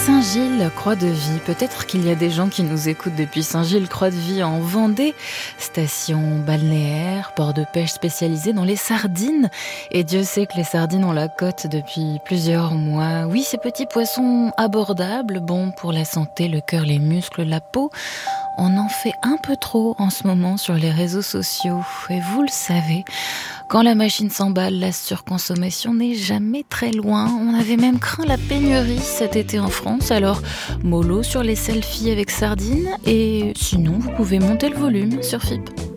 Saint-Gilles, Croix-de-Vie. Peut-être qu'il y a des gens qui nous écoutent depuis Saint-Gilles, Croix-de-Vie en Vendée. Station balnéaire, port de pêche spécialisé dans les sardines. Et Dieu sait que les sardines ont la cote depuis plusieurs mois. Oui, ces petits poissons abordables, bons pour la santé, le cœur, les muscles, la peau. On en fait un peu trop en ce moment sur les réseaux sociaux. Et vous le savez, quand la machine s'emballe, la surconsommation n'est jamais très loin. On avait même craint la pénurie cet été en France. Alors, mollo sur les selfies avec sardines. Et sinon, vous pouvez monter le volume sur FIP.